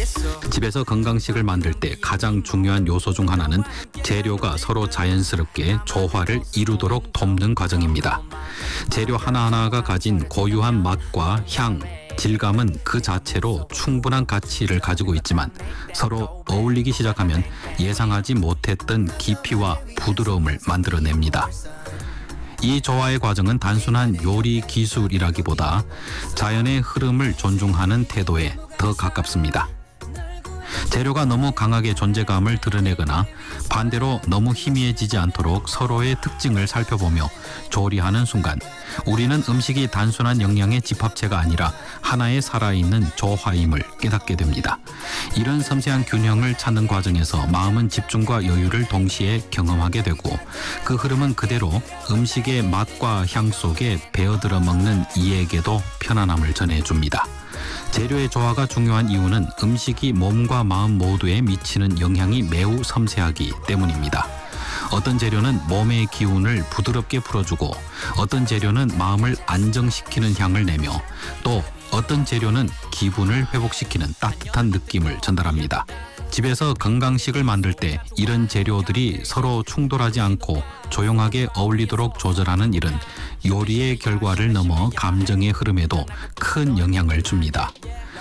집에서 건강식을 만들 때 가장 중요한 요소 중 하나는 재료가 서로 자연스럽게 조화를 이루도록 돕는 과정입니다. 재료 하나하나가 가진 고유한 맛과 향, 질감은 그 자체로 충분한 가치를 가지고 있지만 서로 어울리기 시작하면 예상하지 못했던 깊이와 부드러움을 만들어냅니다. 이 조화의 과정은 단순한 요리 기술이라기보다 자연의 흐름을 존중하는 태도에 더 가깝습니다. 재료가 너무 강하게 존재감을 드러내거나 반대로 너무 희미해지지 않도록 서로의 특징을 살펴보며 조리하는 순간 우리는 음식이 단순한 영양의 집합체가 아니라 하나의 살아있는 조화임을 깨닫게 됩니다. 이런 섬세한 균형을 찾는 과정에서 마음은 집중과 여유를 동시에 경험하게 되고 그 흐름은 그대로 음식의 맛과 향 속에 배어들어 먹는 이에게도 편안함을 전해줍니다. 재료의 조화가 중요한 이유는 음식이 몸과 마음 모두에 미치는 영향이 매우 섬세하기 때문입니다. 어떤 재료는 몸의 기운을 부드럽게 풀어주고 어떤 재료는 마음을 안정시키는 향을 내며 또 어떤 재료는 기분을 회복시키는 따뜻한 느낌을 전달합니다. 집에서 건강식을 만들 때 이런 재료들이 서로 충돌하지 않고 조용하게 어울리도록 조절하는 일은 요리의 결과를 넘어 감정의 흐름에도 큰 영향을 줍니다.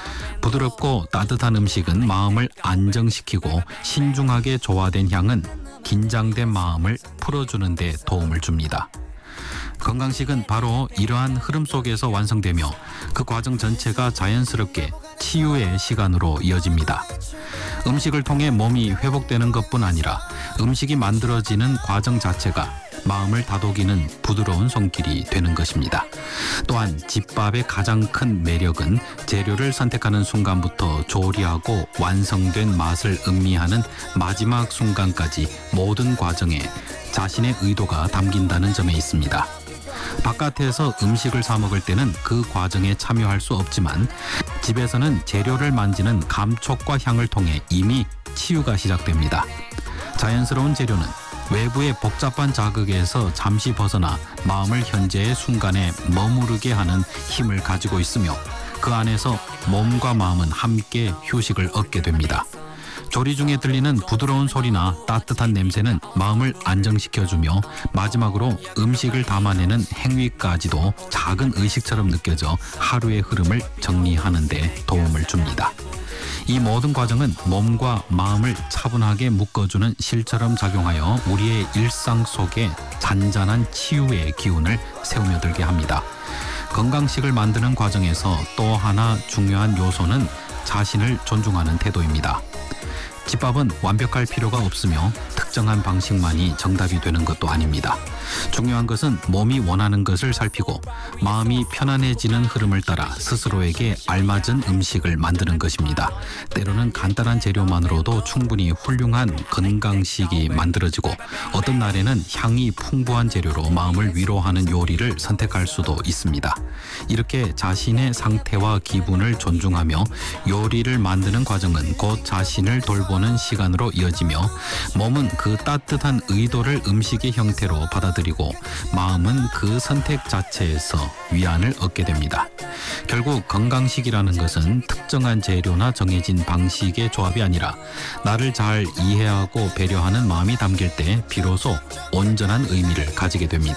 부드럽고 따뜻한 음식은 마음을 안정시키고 신중하게 조화된 향은 긴장된 마음을 풀어주는 데 도움을 줍니다. 건강식은 바로 이러한 흐름 속에서 완성되며 그 과정 전체가 자연스럽게 치유의 시간으로 이어집니다. 음식을 통해 몸이 회복되는 것뿐 아니라 음식이 만들어지는 과정 자체가 마음을 다독이는 부드러운 손길이 되는 것입니다. 또한 집밥의 가장 큰 매력은 재료를 선택하는 순간부터 조리하고 완성된 맛을 음미하는 마지막 순간까지 모든 과정에 자신의 의도가 담긴다는 점에 있습니다. 바깥에서 음식을 사 먹을 때는 그 과정에 참여할 수 없지만 집에서는 재료를 만지는 감촉과 향을 통해 이미 치유가 시작됩니다. 자연스러운 재료는 외부의 복잡한 자극에서 잠시 벗어나 마음을 현재의 순간에 머무르게 하는 힘을 가지고 있으며 그 안에서 몸과 마음은 함께 휴식을 얻게 됩니다. 조리 중에 들리는 부드러운 소리나 따뜻한 냄새는 마음을 안정시켜주며 마지막으로 음식을 담아내는 행위까지도 작은 의식처럼 느껴져 하루의 흐름을 정리하는 데 도움을 줍니다. 이 모든 과정은 몸과 마음을 차분하게 묶어주는 실처럼 작용하여 우리의 일상 속에 잔잔한 치유의 기운을 새우며들게 합니다. 건강식을 만드는 과정에서 또 하나 중요한 요소는 자신을 존중하는 태도입니다. 집밥은 완벽할 필요가 없으며 특정한 방식만이 정답이 되는 것도 아닙니다. 중요한 것은 몸이 원하는 것을 살피고 마음이 편안해지는 흐름을 따라 스스로에게 알맞은 음식을 만드는 것입니다. 때로는 간단한 재료만으로도 충분히 훌륭한 건강식이 만들어지고 어떤 날에는 향이 풍부한 재료로 마음을 위로하는 요리를 선택할 수도 있습니다. 이렇게 자신의 상태와 기분을 존중하며 요리를 만드는 과정은 곧 자신을 돌보는 시간으로 이어지며 몸은 그 따뜻한 의도를 음식의 형태로 받아들이고 마음은 그 선택 자체에서 위안을 얻게 됩니다. 결국 건강식이라는 것은 특정한 재료나 정해진 방식의 조합이 아니라 나를 잘 이해하고 배려하는 마음이 담길 때 비로소 온전한 의미를 가지게 됩니다.